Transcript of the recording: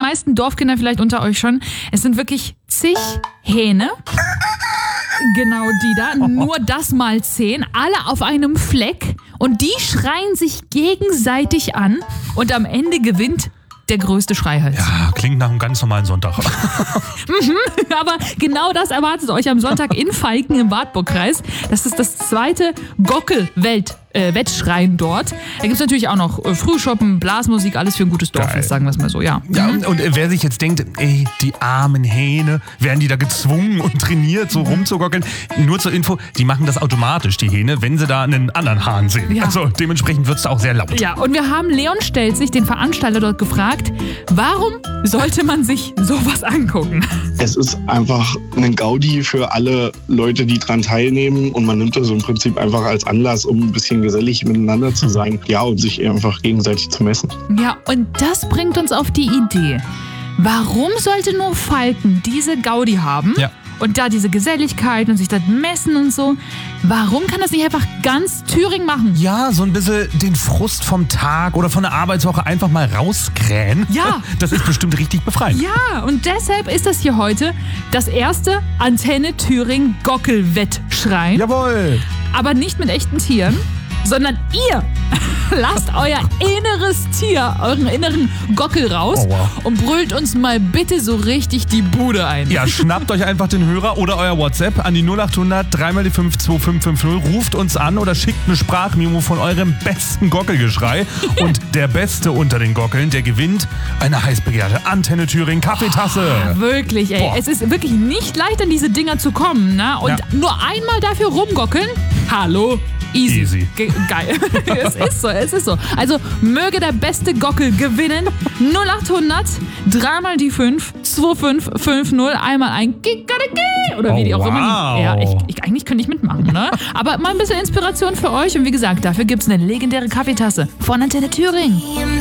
meisten Dorfkinder vielleicht unter euch schon. Es sind wirklich zig Hähne. Genau die da. Nur das mal 10. Alle auf einem Fleck. Und die schreien sich gegenseitig an. Und am Ende gewinnt der größte Schreihals. Ja, klingt nach einem ganz normalen Sonntag. Aber genau das erwartet euch am Sonntag in Falken im Wartburgkreis. Das ist das zweite Gockel-Wettschreien dort. Da gibt es natürlich auch noch Frühschoppen, Blasmusik, alles für ein gutes Dorffest, sagen wir es mal so, ja. Ja, und wer sich jetzt denkt, ey, die armen Hähne, werden die da gezwungen und trainiert, so rumzugockeln? Nur zur Info, die machen das automatisch, die Hähne, wenn sie da einen anderen Hahn sehen. Ja. Also dementsprechend wird es da auch sehr laut. Ja, und wir haben Leon Stelzig, den Veranstalter, dort gefragt, warum sollte man sich sowas angucken? Es ist einfach ein Gaudi für alle Leute, die dran teilnehmen, und man nimmt das im Prinzip einfach als Anlass, um ein bisschen gesellig miteinander zu sein, ja, und sich einfach gegenseitig zu messen. Ja, und das bringt uns auf die Idee. Warum sollte nur Falken diese Gaudi haben? Ja. Und da diese Geselligkeit und sich das messen und so. Warum kann das nicht einfach ganz Thüringen machen? Ja, so ein bisschen den Frust vom Tag oder von der Arbeitswoche einfach mal rauskrähen. Ja. Das ist bestimmt richtig befreiend. Ja, und deshalb ist das hier heute das erste Antenne Thüringen Gockel-Wettschreien. Jawohl. Aber nicht mit echten Tieren, sondern ihr lasst euer inneres Tier, euren inneren Gockel raus und brüllt uns mal bitte so richtig die Bude ein. Ja, schnappt euch einfach den Hörer oder euer WhatsApp an die 0800 3 die 5 2550, ruft uns an oder schickt eine Sprachmemo von eurem besten Gockelgeschrei. Und der Beste unter den Gockeln, der gewinnt eine heiß begehrte Antenne Thüringen Kaffeetasse. Wirklich, ey. Es ist wirklich nicht leicht, an diese Dinger zu kommen, ne? Und nur einmal dafür rumgockeln, hallo? Easy. Geil. Es ist so. Also möge der beste Gockel gewinnen. 0800 3 die 5 2550, einmal ein Gigadegi oder wie die auch immer. Ja, eigentlich könnte ich mitmachen, ne? Aber mal ein bisschen Inspiration für euch. Und wie gesagt, dafür gibt's eine legendäre Kaffeetasse von Antenne Thüringen.